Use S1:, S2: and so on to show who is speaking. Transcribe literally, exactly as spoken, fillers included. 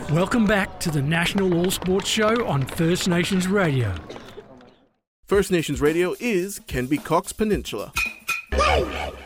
S1: Welcome back to the National All Sports Show on First Nations Radio.
S2: First Nations Radio is Kenby Cox Peninsula.